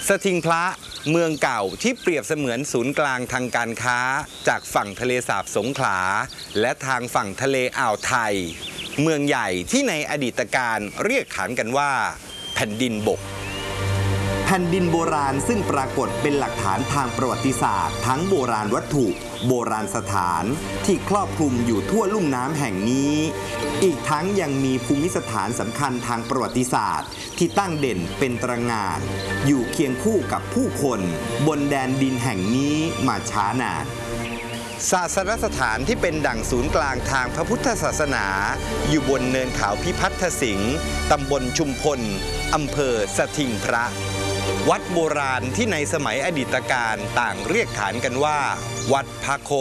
สถิงพระเมืองเก่าที่เปรียบเสมือนศูนย์กลางทางการค้าจากฝั่งทะเลสาบสงขลาและทางฝั่งทะเลอ่าวไทยเมืองใหญ่ที่ในอดีตการเรียกขานกันว่าแผ่นดินบกแผ่นดินโบราณซึ่งปรากฏเป็นหลักฐานทางประวัติศาสตร์ทั้งโบราณวัตถุโบราณสถานที่ครอบคลุมอยู่ทั่วลุ่มน้ำแห่งนี้อีกทั้งยังมีภูมิสถานสำคัญทางประวัติศาสตร์ที่ตั้งเด่นเป็นตระหง่านอยู่เคียงคู่กับผู้คนบนแดนดินแห่งนี้มาช้านานศาสนสถานที่เป็นดั่งศูนย์กลางทางพระพุทธศาสนาอยู่บนเนินเขาพิพัฒน์สิงห์ตำบลชุมพลอำเภอสถิงพระวัดโบราณที่ในสมัยอดีตการต่างเรียกขานกันว่าวัดพระโค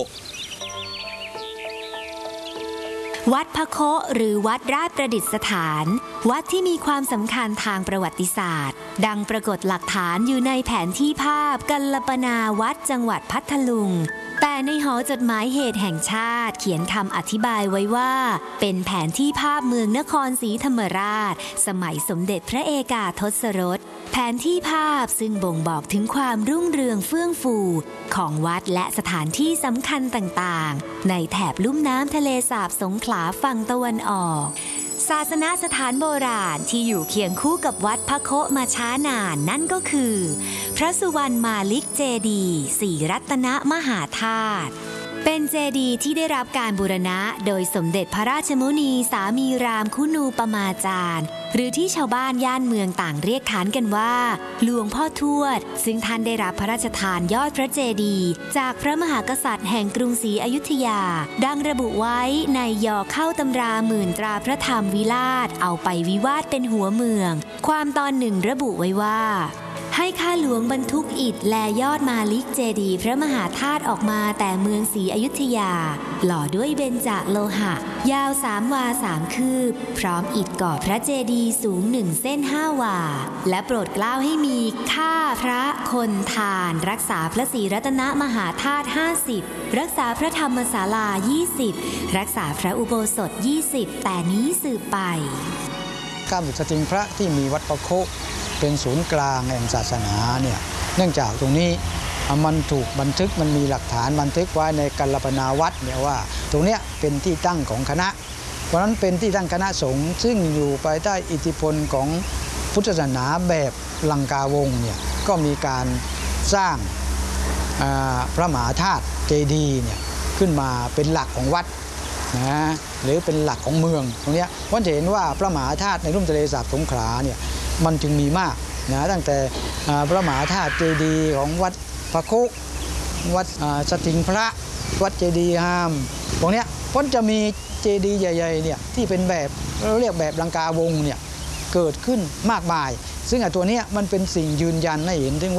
วัดพระโคหรือวัดราชประดิษฐานวัดที่มีความสำคัญทางประวัติศาสตร์ดังปรากฏหลักฐานอยู่ในแผนที่ภาพกัลปนาวัดจังหวัดพัทลุงแต่ในหอจดหมายเหตุแห่งชาติเขียนคำอธิบายไว้ว่าเป็นแผนที่ภาพเมืองนครศรีธรรมราชสมัยสมเด็จพระเอกาทศรสแผนที่ภาพซึ่งบ่งบอกถึงความรุ่งเรืองเฟื่องฟูของวัดและสถานที่สำคัญต่างๆในแถบลุ่มน้ำทะเลสาบสงขลาฝั่งตะวันออกศาสนสถานโบราณที่อยู่เคียงคู่กับวัดพระโคมาช้านานนั่นก็คือพระสุวรรณมาลิกเจดีย์ศรีรัตนมหาธาตุเป็นเจดีย์ที่ได้รับการบูรณะโดยสมเด็จพระราชมุนีสามีรามคุณูปมาจารย์หรือที่ชาวบ้านย่านเมืองต่างเรียกขานกันว่าหลวงพ่อทวดซึ่งท่านได้รับพระราชทานยอดพระเจดีย์จากพระมหากษัตริย์แห่งกรุงศรีอยุธยาดังระบุไว้ในยอเข้าตำราหมื่นตราพระธรรมวิราชเอาไปวิวาทเป็นหัวเมืองความตอนหนึ่งระบุไว้ว่าให้ข้าหลวงบรรทุกอิฐแลยอดมาลิกเจดีย์พระมหาธาตุออกมาแต่เมืองศรีอยุธยาหล่อด้วยเบญจโลหะยาว3 วา 3 คืบพร้อมอิฐก่อพระเจดีย์สูง1 เส้น 5 วาและโปรดเกล้าให้มีข้าพระคนทานรักษาพระศรีรัตนมหาธาตุ50รักษาพระธรรมศาลา20รักษาพระอุโบสถ20แต่นี้สืบไปการบุกสถิงพระที่มีวัดพระโคเป็นศูนย์กลางแห่งศาสนาเนี่ยเนื่องจากตรงนี้มันถูกบันทึกมันมีหลักฐานบันทึกไว้ในกัลปนาวัดเนี่ยว่าตรงนี้เป็นที่ตั้งของคณะเพราะนั้นเป็นที่ตั้งคณะสงฆ์ซึ่งอยู่ภายใต้อิทธิพลของพุทธศาสนาแบบลังกาวงศ์เนี่ยก็มีการสร้างพระมหาธาตุเจดีย์เนี่ยขึ้นมาเป็นหลักของวัดนะหรือเป็นหลักของเมืองตรงนี้เพราะจะเห็นว่าพระมหาธาตุในลุ่มทะเลสาบสงขลาเนี่ยมันจึงมีมากนะตั้งแต่พระมหาธาตุเจดีย์ของวัดพระโควัดสถิงพระวัดเจดีย์ฮามตรงนี้พ้นจะมีเจดีย์ใหญ่ๆเนี่ยที่เป็นแบบเราเรียกแบบลังกาวงศ์เนี่ยเกิดขึ้นมากมายซึ่งตัวนี้มันเป็นสิ่งยืนยันให้เห็นถึง